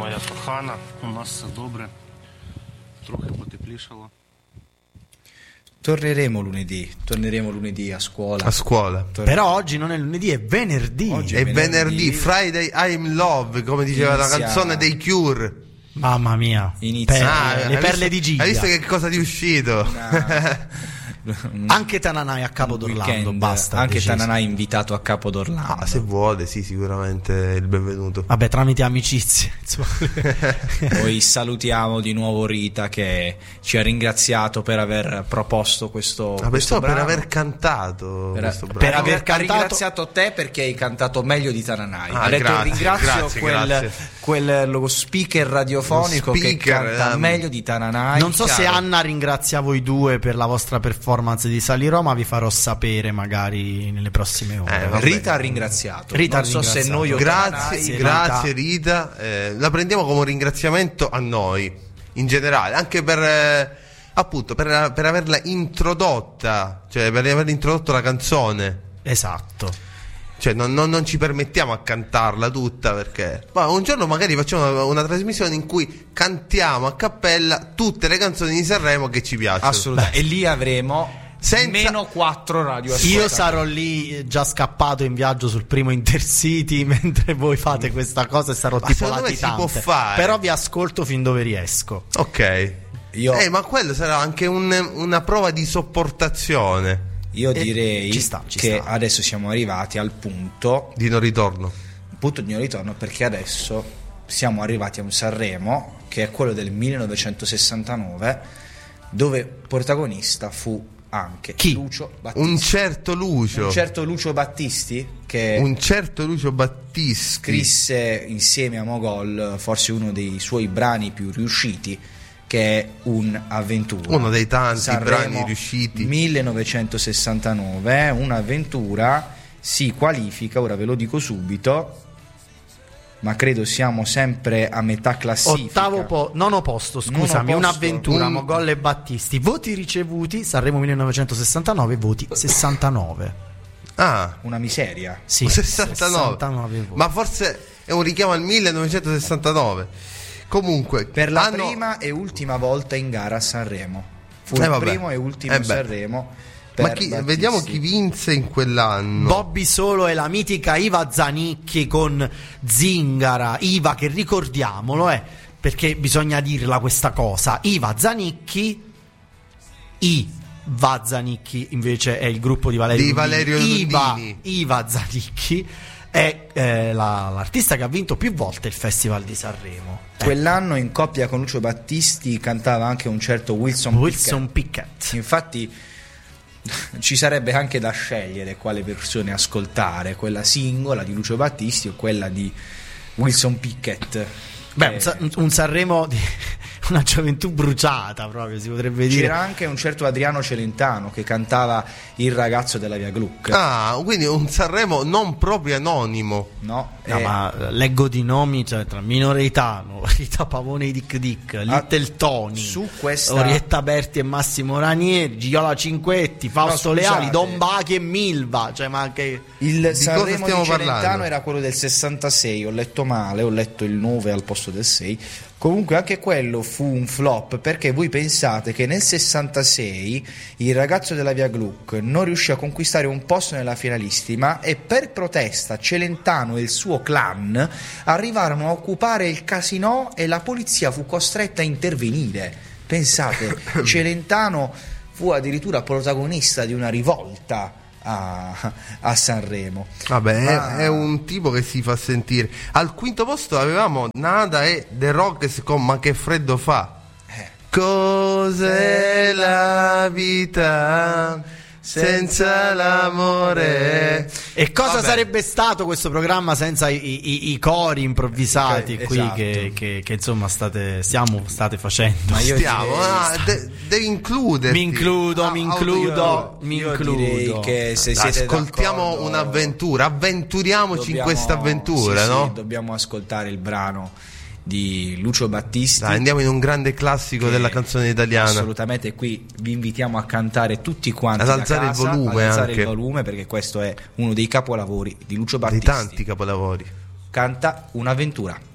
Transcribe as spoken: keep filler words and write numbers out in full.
моя кохана, у нас все добре, трохи потеплішало. Torneremo lunedì, torneremo lunedì a scuola. A scuola. Torneremo. Però oggi non è lunedì, è venerdì. Oggi è, è venerdì. venerdì, Friday I'm Love, come diceva Inizia... la canzone dei Cure. Mamma mia, Inizia... ah, le perle visto, di Giga. Hai visto che cosa di uscito? No. Anche Tananai a Capo d'Orlando, basta. Anche deciso. Tananai invitato a Capo d'Orlando. Ah, se vuole, sì, sicuramente il benvenuto. Vabbè, tramite amicizie. Poi salutiamo di nuovo Rita che ci ha ringraziato per aver proposto questo, ah, questo per brano. aver cantato per, questo brano. Per aver cantato... Ha ringraziato te perché hai cantato meglio di Tananai. Ah, ha detto grazie, ringrazio grazie, quel, grazie. quel lo speaker radiofonico lo speaker, che canta um, meglio di Tananai. Non so chiaro. se Anna ringrazia voi due per la vostra performance di Sali Roma, vi farò sapere magari nelle prossime ore. Eh, Rita ha ringraziato. Rita non ha so ringraziato. se noi o grazie, Tananai, grazie Rita, eh, la prendiamo come un ringraziamento a noi in generale, anche per eh, appunto per, per averla introdotta, cioè per aver introdotto la canzone. Esatto. Cioè non, non, non ci permettiamo a cantarla tutta perché ma un giorno magari facciamo una, una trasmissione in cui cantiamo a cappella tutte le canzoni di Sanremo che ci piacciono. Assolutamente. E lì avremo Senza... meno quattro radio. Io sarò lì già scappato in viaggio sul primo Intercity mentre voi fate questa cosa e sarò ma tipo latitante. Si può fare. Però vi ascolto fin dove riesco. Ok. Io... Eh, ma quello sarà anche un, una prova di sopportazione. Io direi ci sta, ci che sta. adesso siamo arrivati al punto di non ritorno. Punto di non ritorno, perché adesso siamo arrivati a un Sanremo che è quello del millenovecentosessantanove, dove protagonista fu anche Chi? Lucio Battisti. Un certo Lucio. Un certo Lucio Battisti che Un certo Lucio Battisti scrisse insieme a Mogol forse uno dei suoi brani più riusciti, che è Un'avventura. Uno dei tanti Sanremo brani riusciti. millenovecentosessantanove, Un'avventura si qualifica, ora ve lo dico subito, ma credo siamo sempre a metà classifica. Ottavo po- nono posto, scusami, Nono posto. Un'avventura, Un... Mogol e Battisti. Voti ricevuti, Sanremo millenovecentosessantanove, voti sessantanove. Ah, una miseria. Sì, sessantanove. sessantanove voti. Ma forse è un richiamo al millenovecentosessantanove. Comunque, Per la hanno... prima e ultima volta in gara a Sanremo. Fu eh, il vabbè. primo e ultimo eh Sanremo. Ma chi, vediamo chi vinse in quell'anno. Bobby Solo e la mitica Iva Zanicchi con Zingara. Iva, che ricordiamolo, eh, perché bisogna dirla questa cosa. Iva Zanicchi, Iva Zanicchi invece è il gruppo di Valerio di Lundini. Valerio Iva, Lundini. Iva Zanicchi è eh, la, l'artista che ha vinto più volte il Festival di Sanremo. Quell'anno in coppia con Lucio Battisti cantava anche un certo Wilson, Wilson Pickett. Pickett. Infatti ci sarebbe anche da scegliere quale versione ascoltare, quella singola di Lucio Battisti o quella di Wilson Pickett. Beh, eh, un, un Sanremo di una gioventù bruciata, proprio si potrebbe dire. C'era anche un certo Adriano Celentano che cantava Il ragazzo della via Gluck. Ah, quindi un Sanremo non proprio anonimo. No, No, eh, ma leggo di nomi, cioè tra Minoreitano, Rita Pavone e Dick Dick, Little Tony, su questa Orietta Berti e Massimo Ranieri, Giola Cinquetti, Fausto No, Leali, scusate. Don Bachi e Milva, cioè ma che il cosa Sanremo stiamo di Celentano parlando? era quello del sessantasei, ho letto male, ho letto il nove al posto del sei. Comunque anche quello fu un flop, perché voi pensate che nel sessantasei il ragazzo della via Gluck non riuscì a conquistare un posto nella finalistica e per protesta Celentano e il suo clan arrivarono a occupare il casinò e la polizia fu costretta a intervenire. Pensate, Celentano fu addirittura protagonista di una rivolta a, a Sanremo. Vabbè, Ma... è, è un tipo che si fa sentire. Al quinto posto avevamo Nada e The Rockets con Ma che freddo fa. Eh. Cos'è la vita senza l'amore? E cosa Vabbè. sarebbe stato questo programma senza i, i, i cori improvvisati Eh, qui esatto. che, che, che insomma state, stiamo state facendo? Ma io Stiamo, direi- ah, de- devi includerti. Mi includo, Ah, mi auto- includo, io- mi io includo. direi che se Dai, siete ascoltiamo d'accordo, un'avventura, avventuriamoci in dobbiamo- questa avventura, sì, no? sì, dobbiamo ascoltare il brano di Lucio Battisti. Dai, andiamo in un grande classico che della canzone italiana. Assolutamente, qui vi invitiamo a cantare tutti quanti Ad da alzare il casa, volume ad alzare anche. il volume, perché questo è uno dei capolavori di Lucio Dei Battisti. tanti capolavori. Canta Un'avventura.